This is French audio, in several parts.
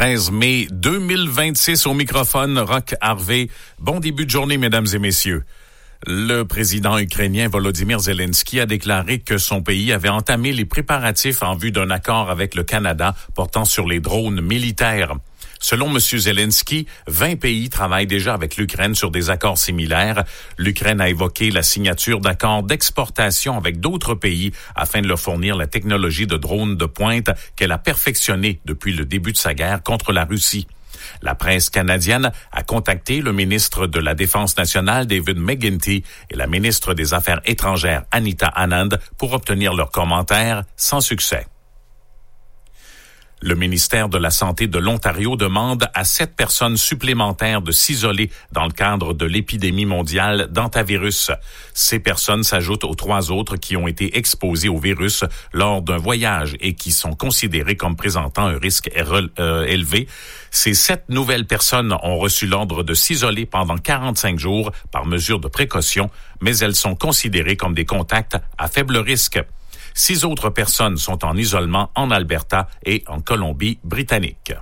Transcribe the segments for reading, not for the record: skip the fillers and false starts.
13 mai 2026 au microphone, Roch Harvey. Bon début de journée, mesdames et messieurs. Le président ukrainien Volodymyr Zelensky a déclaré que son pays avait entamé les préparatifs en vue d'un accord avec le Canada portant sur les drones militaires. Selon M. Zelensky, 20 pays travaillent déjà avec l'Ukraine sur des accords similaires. L'Ukraine a évoqué la signature d'accords d'exportation avec d'autres pays afin de leur fournir la technologie de drones de pointe qu'elle a perfectionnée depuis le début de sa guerre contre la Russie. La presse canadienne a contacté le ministre de la Défense nationale, David McGuinty, et la ministre des Affaires étrangères, Anita Anand, pour obtenir leurs commentaires sans succès. Le ministère de la Santé de l'Ontario demande à 7 personnes supplémentaires de s'isoler dans le cadre de l'épidémie mondiale d'hantavirus. Ces personnes s'ajoutent aux 3 autres qui ont été exposées au virus lors d'un voyage et qui sont considérées comme présentant un risque élevé. Ces 7 nouvelles personnes ont reçu l'ordre de s'isoler pendant 45 jours par mesure de précaution, mais elles sont considérées comme des contacts à faible risque. 6 autres personnes sont en isolement en Alberta et en Colombie-Britannique.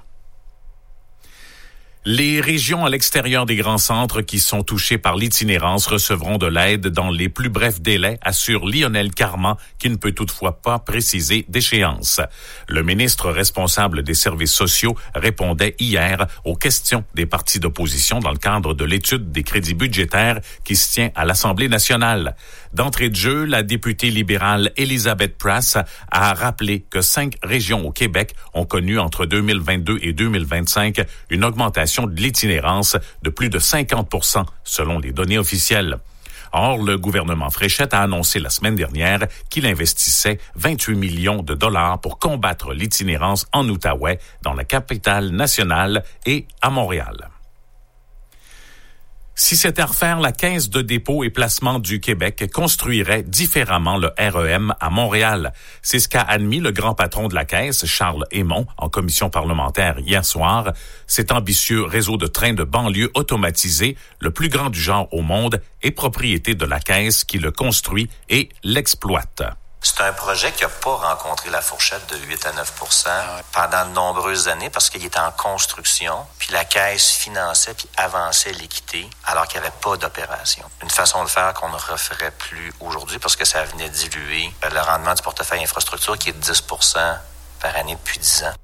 Les régions à l'extérieur des grands centres qui sont touchées par l'itinérance recevront de l'aide dans les plus brefs délais, assure Lionel Carman, qui ne peut toutefois pas préciser d'échéance. Le ministre responsable des services sociaux répondait hier aux questions des partis d'opposition dans le cadre de l'étude des crédits budgétaires qui se tient à l'Assemblée nationale. D'entrée de jeu, la députée libérale Elizabeth Prass a rappelé que 5 régions au Québec ont connu entre 2022 et 2025 une augmentation de l'itinérance de plus de 50% selon les données officielles. Or, le gouvernement Fréchette a annoncé la semaine dernière qu'il investissait 28 millions de dollars pour combattre l'itinérance en Outaouais, dans la capitale nationale et à Montréal. Si c'était à refaire, la Caisse de dépôt et placement du Québec construirait différemment le REM à Montréal. C'est ce qu'a admis le grand patron de la Caisse, Charles Hémon, en commission parlementaire hier soir. Cet ambitieux réseau de trains de banlieue automatisé, le plus grand du genre au monde, est propriété de la Caisse qui le construit et l'exploite. C'est un projet qui n'a pas rencontré la fourchette de 8 à 9 % pendant de nombreuses années parce qu'il était en construction, puis la Caisse finançait puis avançait l'équité alors qu'il n'y avait pas d'opération. Une façon de faire qu'on ne referait plus aujourd'hui parce que ça venait diluer le rendement du portefeuille infrastructure qui est de 10 % par année depuis 10 ans.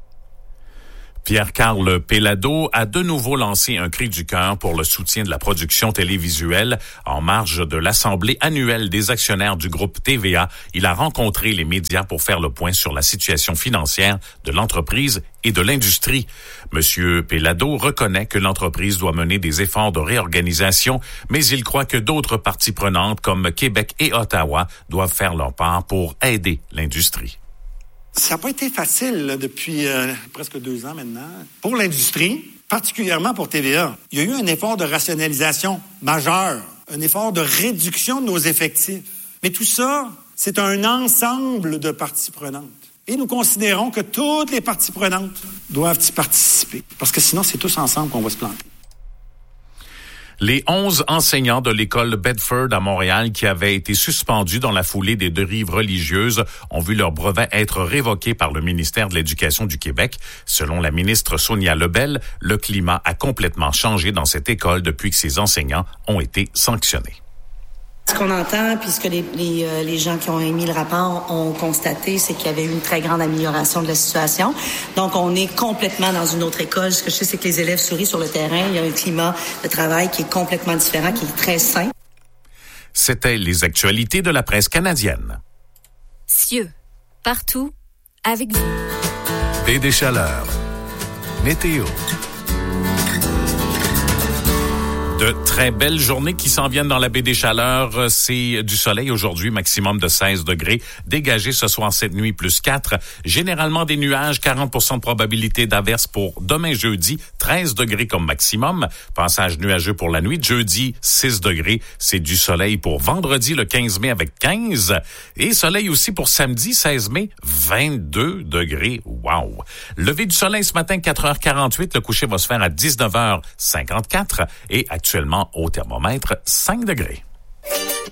Pierre-Carl Péladeau a de nouveau lancé un cri du cœur pour le soutien de la production télévisuelle. En marge de l'Assemblée annuelle des actionnaires du groupe TVA, il a rencontré les médias pour faire le point sur la situation financière de l'entreprise et de l'industrie. Monsieur Péladeau reconnaît que l'entreprise doit mener des efforts de réorganisation, mais il croit que d'autres parties prenantes comme Québec et Ottawa doivent faire leur part pour aider l'industrie. Ça n'a pas été facile là, depuis presque 2 ans maintenant. Pour l'industrie, particulièrement pour TVA, il y a eu un effort de rationalisation majeur, un effort de réduction de nos effectifs. Mais tout ça, c'est un ensemble de parties prenantes. Et nous considérons que toutes les parties prenantes doivent y participer. Parce que sinon, c'est tous ensemble qu'on va se planter. Les 11 enseignants de l'école Bedford à Montréal qui avaient été suspendus dans la foulée des dérives religieuses ont vu leur brevet être révoqué par le ministère de l'Éducation du Québec. Selon la ministre Sonia Lebel, le climat a complètement changé dans cette école depuis que ces enseignants ont été sanctionnés. Ce qu'on entend, puis ce que les gens qui ont émis le rapport ont constaté, c'est qu'il y avait eu une très grande amélioration de la situation. Donc, on est complètement dans une autre école. Ce que je sais, c'est que les élèves sourient sur le terrain. Il y a un climat de travail qui est complètement différent, qui est très sain. C'était les actualités de la presse canadienne. Cieux, partout, avec vous. Baie des Chaleurs. Météo. De très belles journées qui s'en viennent dans la baie des Chaleurs. C'est du soleil aujourd'hui, maximum de 16 degrés. Dégagé ce soir, cette nuit, plus 4. Généralement des nuages, 40% de probabilité d'averse pour demain jeudi, 13 degrés comme maximum. Passage nuageux pour la nuit. Jeudi, 6 degrés. C'est du soleil pour vendredi, le 15 mai avec 15. Et soleil aussi pour samedi, 16 mai, 22 degrés. Wow! Lever du soleil ce matin, 4h48. Le coucher va se faire à 19h54. Et actuellement, au thermomètre, 5 degrés.